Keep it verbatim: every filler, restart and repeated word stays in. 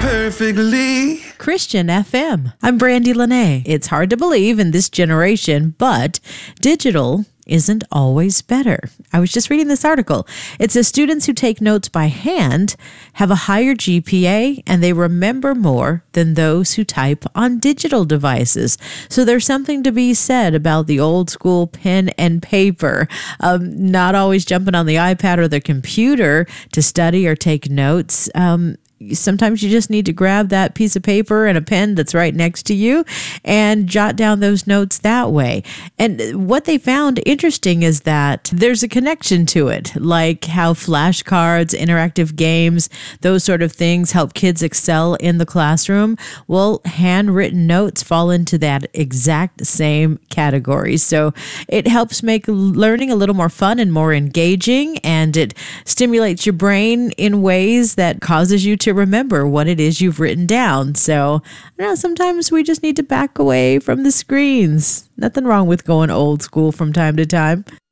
perfectly. Christian F M. I'm Brandy Lene. It's hard to believe in this generation, but digital isn't always better. I was just reading this article. It says students who take notes by hand have a higher G P A and they remember more than those who type on digital devices. So there's something to be said about the old school pen and paper, um, not always jumping on the iPad or the computer to study or take notes. Um, Sometimes you just need to grab that piece of paper and a pen that's right next to you and jot down those notes that way. And what they found interesting is that there's a connection to it, like how flashcards, interactive games, those sort of things help kids excel in the classroom. Well, handwritten notes fall into that exact same category. So it helps make learning a little more fun and more engaging, and it stimulates your brain in ways that causes you to remember what it is you've written down. So, I know sometimes we just need to back away from the screens. Nothing wrong with going old school from time to time.